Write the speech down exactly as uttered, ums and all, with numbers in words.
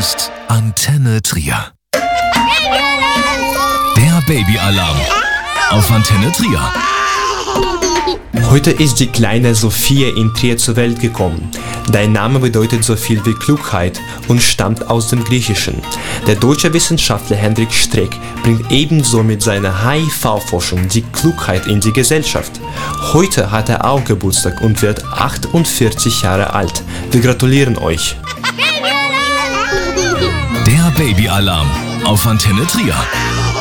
ist Antenne Trier. Der Babyalarm auf Antenne Trier. Heute ist die kleine Sophia in Trier zur Welt gekommen. Der Name bedeutet so viel wie Klugheit und stammt aus dem Griechischen. Der deutsche Wissenschaftler Hendrik Streeck bringt ebenso mit seiner H I V-Forschung die Klugheit in die Gesellschaft. Heute hat er auch Geburtstag und wird achtundvierzig Jahre alt. Wir gratulieren euch. Der Babyalarm auf Antenne Trier.